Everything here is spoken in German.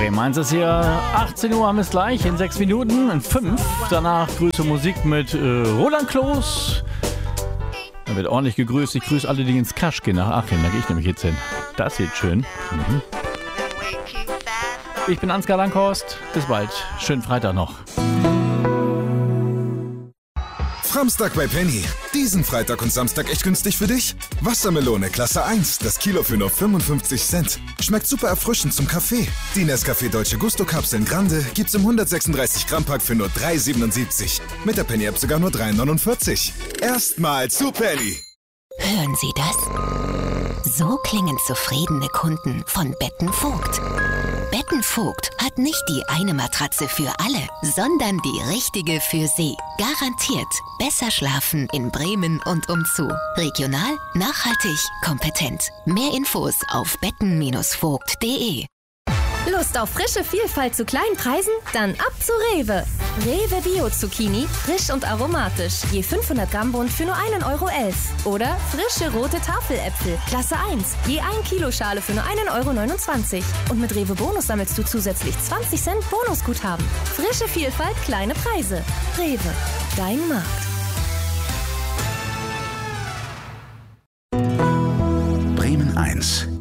Bremen 1 ist hier, 18 Uhr haben wir es gleich, in 6 Minuten, in 5. Danach Grüße Musik mit Roland Kloß. Da wird ordentlich gegrüßt. Ich grüße alle, die ins Kasch gehen nach Aachen. Da gehe ich nämlich jetzt hin. Das wird schön. Ich bin Ansgar Langhorst. Bis bald. Schönen Freitag noch. Samstag bei Penny. Diesen Freitag und Samstag echt günstig für dich? Wassermelone Klasse 1, das Kilo für nur 55 Cent. Schmeckt super erfrischend zum Kaffee. Die Nescafé Dolce Gusto Kapseln Grande gibt's im 136 Gramm Pack für nur 3,77. Mit der Penny App sogar nur 3,49. Erstmal zu Penny. Hören Sie das? So klingen zufriedene Kunden von Betten Vogt. Betten Vogt hat nicht die eine Matratze für alle, sondern die richtige für Sie. Garantiert besser schlafen in Bremen und umzu. Regional, nachhaltig, kompetent. Mehr Infos auf betten-vogt.de. Lust auf frische Vielfalt zu kleinen Preisen? Dann ab zu Rewe. Rewe Bio Zucchini, frisch und aromatisch. Je 500 Gramm Bund für nur 1,11 €. Oder frische rote Tafeläpfel, Klasse 1. Je 1 Kilo Schale für nur 1,29 €. Und mit Rewe Bonus sammelst du zusätzlich 20 Cent Bonusguthaben. Frische Vielfalt, kleine Preise. Rewe, dein Markt. Bremen 1